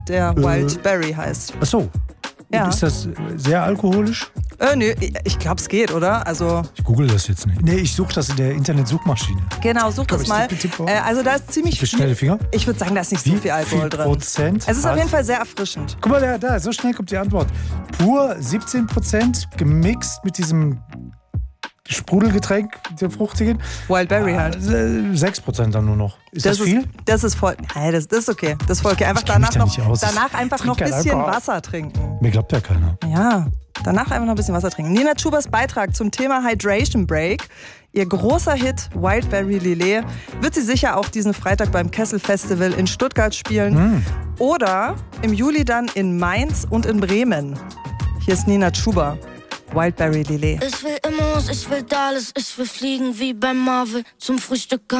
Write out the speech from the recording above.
der Wildberry heißt. Ach so. Ja. Ist das sehr alkoholisch? Nö, ich glaube, es geht, oder? Also Ich google das jetzt nicht. Nee, ich suche das in der Internetsuchmaschine. genau, such das mal. Also da ist ziemlich Schnelle Finger. Ich würde sagen, da ist nicht so viel Alkohol drin. Prozent? Es ist auf jeden Fall sehr erfrischend. Guck mal, da, so schnell kommt die Antwort. Pur 17%, gemixt mit diesem Sprudelgetränk, der fruchtigen. Wildberry halt. 6% dann nur noch. Ist das viel? Das ist voll. Nein, das ist okay. Das ist voll okay. Einfach danach einfach noch ein bisschen Wasser trinken. Mir glaubt ja keiner. Ja, danach einfach noch ein bisschen Wasser trinken. Nina Schubers Beitrag zum Thema Hydration Break. Ihr großer Hit Wildberry Lillet wird sie sicher auch diesen Freitag beim Kessel Festival in Stuttgart spielen. Oder im Juli dann in Mainz und in Bremen. Hier ist Nina Schuber. Wildberry Lillet. Ich will Immos, ich will Dallas, ich will fliegen wie beim Marvel zum Frühstück.